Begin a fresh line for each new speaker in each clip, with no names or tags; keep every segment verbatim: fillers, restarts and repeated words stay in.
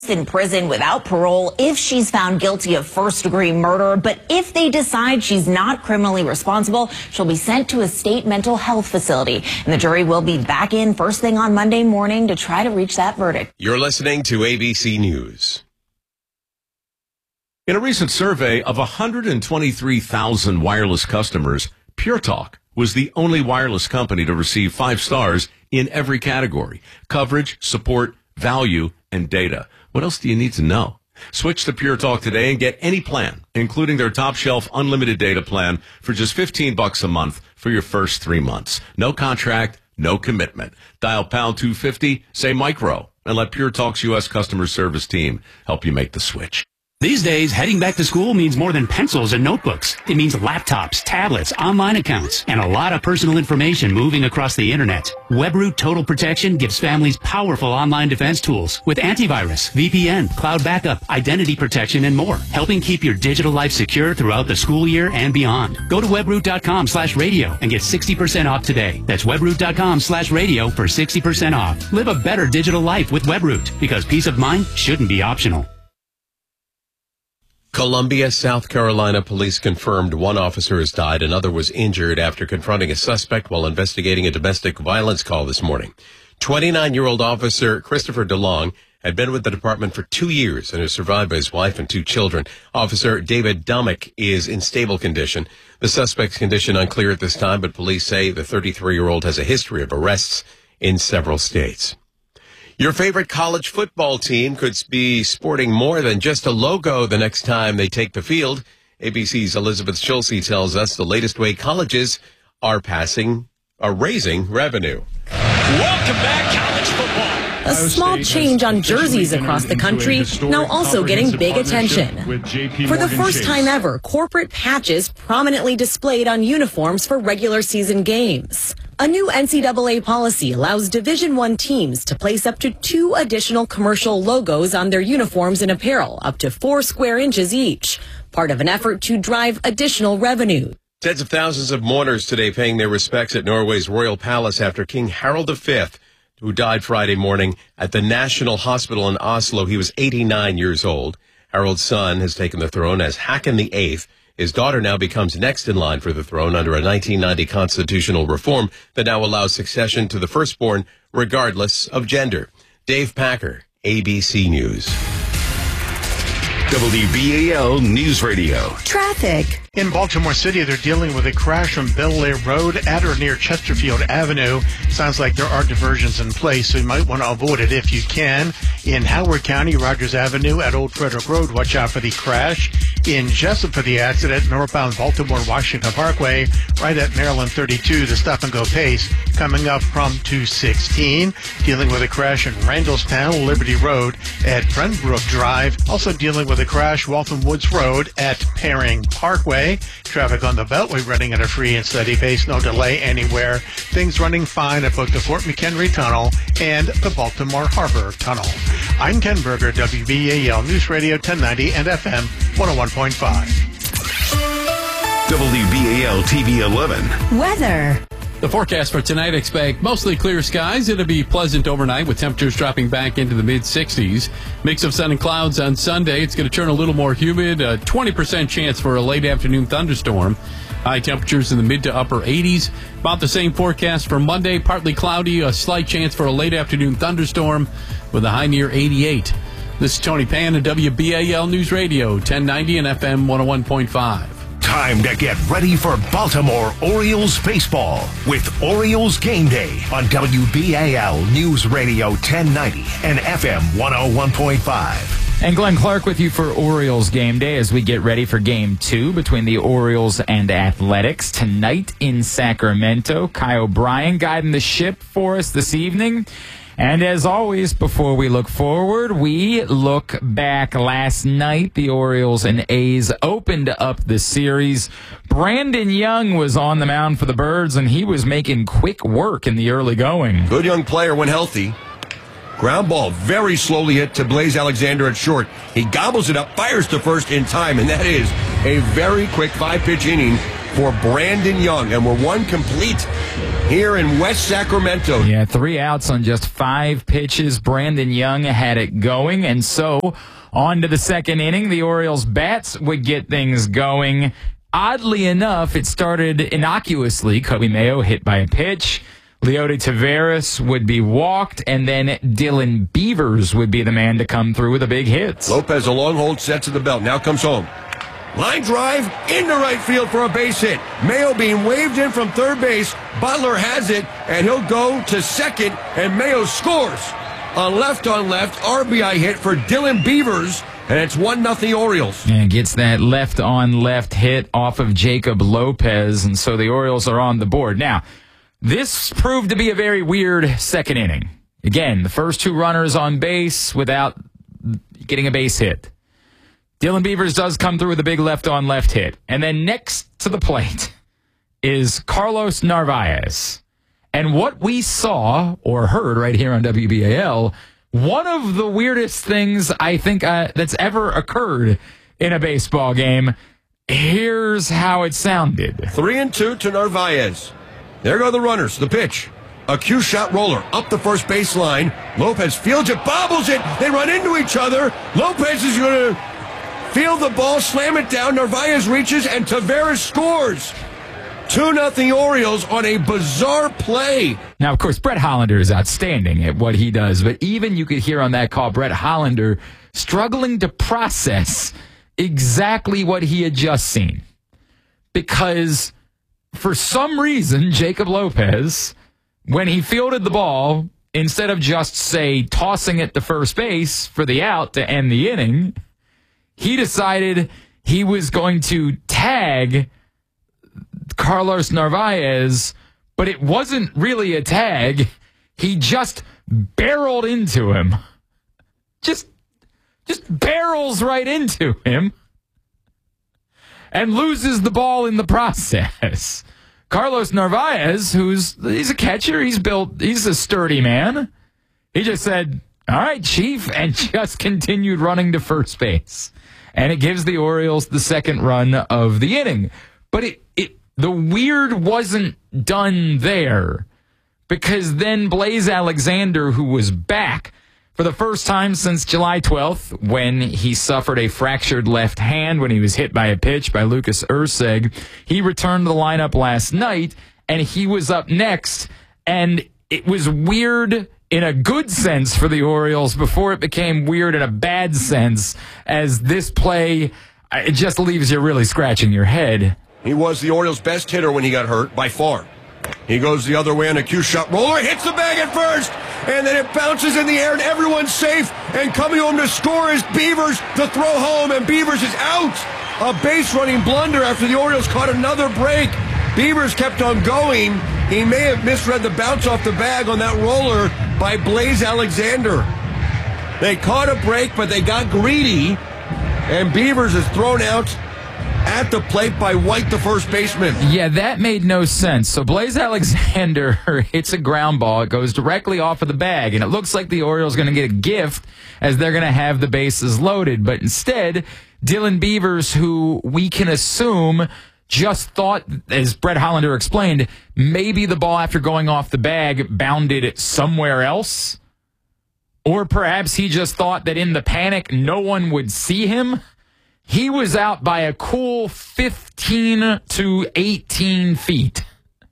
in prison without parole if she's found guilty of first-degree murder. But if they decide she's not criminally responsible, she'll be sent to a state mental health facility. And the jury will be back in first thing on Monday morning to try to reach that verdict.
You're listening to A B C News.
In a recent survey of one hundred twenty-three thousand wireless customers, Pure Talk was the only wireless company to receive five stars in every category: coverage, support, value, and data. What else do you need to know? Switch to Pure Talk today and get any plan, including their top shelf unlimited data plan, for just fifteen bucks a month for your first three months. No contract, no commitment. Dial pound two fifty, say micro, and let Pure Talk's U S customer service team help you make the switch.
These days, heading back to school means more than pencils and notebooks. It means laptops, tablets, online accounts, and a lot of personal information moving across the internet. WebRoot Total Protection gives families powerful online defense tools with antivirus, V P N, cloud backup, identity protection, and more, helping keep your digital life secure throughout the school year and beyond. Go to webroot.com slash radio and get sixty percent off today. That's webroot.com slash radio for sixty percent off. Live a better digital life with WebRoot, because peace of mind shouldn't be optional.
Columbia, South Carolina police confirmed one officer has died. Another was injured after confronting a suspect while investigating a domestic violence call this morning. twenty-nine-year-old officer Christopher DeLong had been with the department for two years and is survived by his wife and two children. Officer David Dumick is in stable condition. The suspect's condition unclear at this time, but police say the thirty-three-year-old has a history of arrests in several states. Your favorite college football team could be sporting more than just a logo the next time they take the field. A B C's Elizabeth Schulze tells us the latest way colleges are passing, are raising revenue.
Welcome back, college football.
A small change on jerseys across the country, now also getting big attention. For the first time ever, corporate patches prominently displayed on uniforms for regular season games. A new N C double A policy allows Division One teams to place up to two additional commercial logos on their uniforms and apparel, up to four square inches each, part of an effort to drive additional revenue.
Tens of thousands of mourners today paying their respects at Norway's Royal Palace after King Harald the Fifth, who died Friday morning at the National Hospital in Oslo. He was eighty-nine years old. Harald's son has taken the throne as Håkon the Eighth. His daughter now becomes next in line for the throne under a nineteen ninety constitutional reform that now allows succession to the firstborn regardless of gender. Dave Packer, A B C News.
W B A L News Radio.
Traffic. In Baltimore City, they're dealing with a crash on Bel Air Road at or near Chesterfield Avenue. Sounds like there are diversions in place, so you might want to avoid it if you can. In Howard County, Rogers Avenue at Old Frederick Road, watch out for the crash. In Jessup for the accident, northbound Baltimore-Washington Parkway, right at Maryland thirty-two, the stop-and-go pace coming up from two sixteen. Dealing with a crash in Randallstown, Liberty Road at Brentbrook Drive. Also dealing with a crash, Waltham Woods Road at Paring Parkway. Traffic on the Beltway running at a free and steady pace, no delay anywhere. Things running fine at both the Fort McHenry Tunnel and the Baltimore Harbor Tunnel. I'm Ken Berger, W B A L News Radio ten ninety and F M one oh one point five.
W B A L T V eleven.
Weather.
The forecast for tonight expect mostly clear skies. It'll be pleasant overnight with temperatures dropping back into the mid sixties. Mix of sun and clouds on Sunday. It's going to turn a little more humid. A twenty percent chance for a late afternoon thunderstorm. High temperatures in the mid to upper eighties. About the same forecast for Monday. Partly cloudy. A slight chance for a late afternoon thunderstorm with a high near eighty-eight. This is Tony Pan at W B A L News Radio ten ninety and F M one oh one point five.
Time to get ready for Baltimore Orioles baseball with Orioles Game Day on W B A L News Radio ten ninety and F M one oh one point five.
And Glenn Clark with you for Orioles Game Day as we get ready for Game two between the Orioles and Athletics tonight in Sacramento. Kai O'Brien guiding the ship for us this evening. And as always, before we look forward, we look back. Last night, the Orioles and A's opened up the series. Brandon Young was on the mound for the Birds, and he was making quick work in the early going.
Good young player when healthy. Ground ball very slowly hit to Blaze Alexander at short. He gobbles it up, fires to first in time, and that is a very quick five-pitch inning for Brandon Young. And we're one complete here in West Sacramento.
Yeah, three outs on just five pitches. Brandon Young had it going, and so on to the second inning. The Orioles bats would get things going. Oddly enough, it started innocuously. Kobe Mayo hit by a pitch. Leody Taveras would be walked, and then Dylan Beavers would be the man to come through with a big hit.
Lopez, a long hold, sets to the belt. Now comes home. Line drive into right field for a base hit. Mayo being waved in from third base. Butler has it, and he'll go to second, and Mayo scores. A left-on-left R B I hit for Dylan Beavers, and it's one nothing Orioles.
And gets that left-on-left hit off of Jacob Lopez, and so the Orioles are on the board. Now, this proved to be a very weird second inning. Again, the first two runners on base without getting a base hit. Dylan Beavers does come through with a big left-on-left hit. And then next to the plate is Carlos Narvaez. And what we saw or heard right here on W B A L, one of the weirdest things I think uh, that's ever occurred in a baseball game. Here's how it sounded.
Three and two to Narvaez. There go the runners. The pitch. A cue shot roller up the first baseline. Lopez fields it, bobbles it. They run into each other. Lopez is going to field the ball, slam it down. Narvaez reaches, and Taveras scores. two nothing Orioles on a bizarre play.
Now, of course, Brett Hollander is outstanding at what he does, but even you could hear on that call Brett Hollander struggling to process exactly what he had just seen. Because for some reason, Jacob Lopez, when he fielded the ball, instead of just, say, tossing it to first base for the out to end the inning, he decided he was going to tag Carlos Narvaez, but it wasn't really a tag. He just barreled into him. Just, just barrels right into him and loses the ball in the process. Carlos Narvaez, who's he's a catcher, he's built, he's a sturdy man. He just said, "All right, Chief," and just continued running to first base. And it gives the Orioles the second run of the inning. But it, it the weird wasn't done there, because then Blaze Alexander, who was back for the first time since July twelfth, when he suffered a fractured left hand when he was hit by a pitch by Lucas Erceg, he returned to the lineup last night, and he was up next. And it was weird in a good sense for the Orioles before it became weird in a bad sense, as this play, it just leaves you really scratching your head.
He was the Orioles' best hitter when he got hurt, by far. He goes the other way on a cue shot roller, hits the bag at first, and then it bounces in the air, and everyone's safe. And coming home to score is Beavers to throw home, and Beavers is out. A base-running blunder after the Orioles caught another break. Beavers kept on going. He may have misread the bounce off the bag on that roller by Blaze Alexander. They caught a break, but they got greedy, and Beavers is thrown out at the plate by White, the first baseman.
Yeah, that made no sense. So Blaze Alexander hits a ground ball. It goes directly off of the bag, and it looks like the Orioles going to get a gift as they're going to have the bases loaded. But instead, Dylan Beavers, who we can assume just thought, as Brett Hollander explained, maybe the ball after going off the bag bounded somewhere else. Or perhaps he just thought that in the panic, no one would see him. He was out by a cool fifteen to eighteen feet.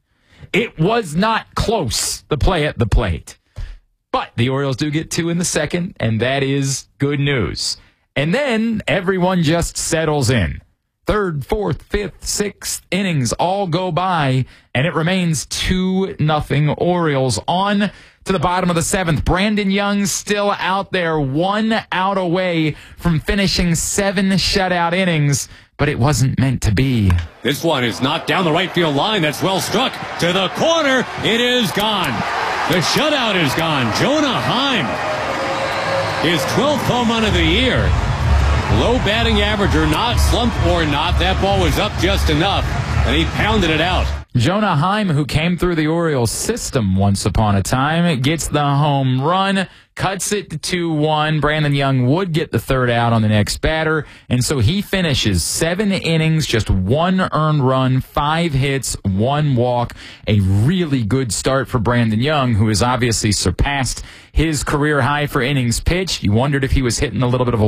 It was not close, the play at the plate. But the Orioles do get two in the second, and that is good news. And then everyone just settles in. Third, fourth, fifth, sixth innings all go by, and it remains two nothing Orioles. On to the bottom of the seventh. Brandon Young still out there, one out away from finishing seven shutout innings, but it wasn't meant to be.
This one is knocked down the right field line. That's well struck to the corner. It is gone. The shutout is gone. Jonah Heim, his twelfth home run of the year. Low batting average or not, slump or not, that ball was up just enough, and he pounded it out.
Jonah Heim, who came through the Orioles system once upon a time, gets the home run. cuts it to two one. Brandon Young would get the third out on the next batter, and so he finishes seven innings, just one earned run, five hits, one walk. A really good start for Brandon Young, who has obviously surpassed his career high for innings pitched. You wondered if he was hitting a little bit of a